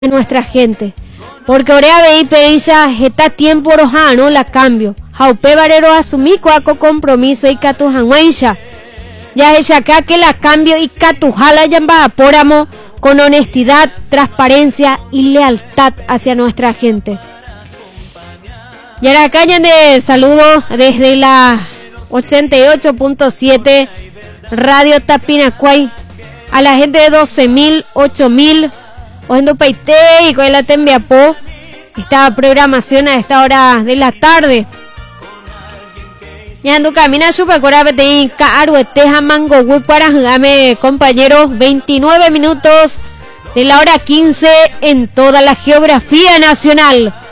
nuestra gente. Porque ahora veí pedilla está tiempo rojano la cambio. Jaupe barero asumí cuaco compromiso y catujanguaisha. Ya es acá que la cambio y catujala yamba apóramo con honestidad, transparencia y lealtad hacia nuestra gente. Y ahora acá ya de saludo desde la 88.7 Radio Tapinacuay a la gente de 12.000, 8.000 Oendo Paité y con la Tembiapó. Esta programación a esta hora de la tarde. Ya ando camina chupa corabete y caruete jamango huicuarajame compañeros. 29 minutos de la hora 15 en toda la geografía nacional.